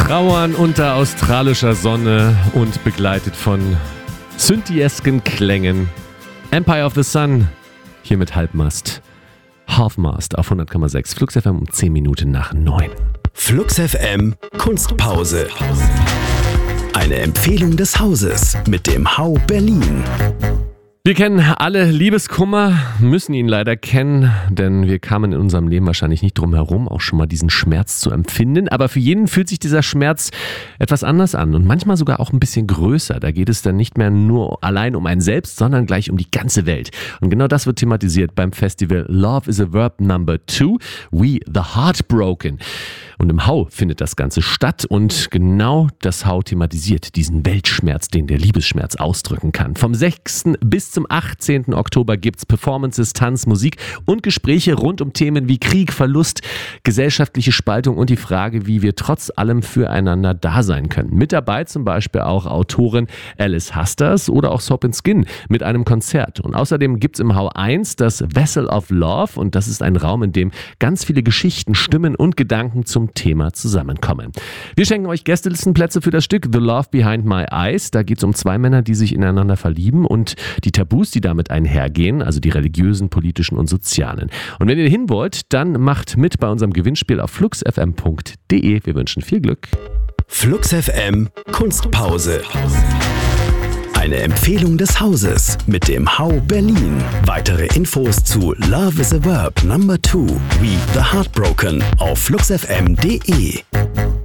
Trauern unter australischer Sonne und begleitet von synthiesken Klängen. Empire of the Sun, hier mit Halbmast. Halfmast auf 100,6. Flux FM um 10 Minuten nach 9. Flux FM Kunstpause. Eine Empfehlung des Hauses mit dem Hau Berlin. Wir kennen alle Liebeskummer, müssen ihn leider kennen, denn wir kamen in unserem Leben wahrscheinlich nicht drum herum, auch schon mal diesen Schmerz zu empfinden. Aber für jeden fühlt sich dieser Schmerz etwas anders an und manchmal sogar auch ein bisschen größer. Da geht es dann nicht mehr nur allein um einen selbst, sondern gleich um die ganze Welt. Und genau das wird thematisiert beim Festival Love is a Verb No. 2, We the Heartbroken. Und im Hau findet das Ganze statt und genau das Hau thematisiert diesen Weltschmerz, den der Liebesschmerz ausdrücken kann. Vom 6. bis zum 18. Oktober gibt's Performances, Tanz, Musik und Gespräche rund um Themen wie Krieg, Verlust, gesellschaftliche Spaltung und die Frage, wie wir trotz allem füreinander da sein können. Mit dabei zum Beispiel auch Autorin Alice Hasters oder auch Soap & Skin mit einem Konzert. Und außerdem gibt's im Hau 1 das Vessel of Love und das ist ein Raum, in dem ganz viele Geschichten, Stimmen und Gedanken zum Thema zusammenkommen. Wir schenken euch Gästelistenplätze für das Stück The Love Behind My Eyes. Da geht es um zwei Männer, die sich ineinander verlieben und die Tabus, die damit einhergehen, also die religiösen, politischen und sozialen. Und wenn ihr hin wollt, dann macht mit bei unserem Gewinnspiel auf fluxfm.de. Wir wünschen viel Glück. Flux FM Kunstpause. Eine Empfehlung des Hauses mit dem Hau Berlin. Weitere Infos zu Love is a Verb No. 2, We the Heartbroken auf fluxfm.de.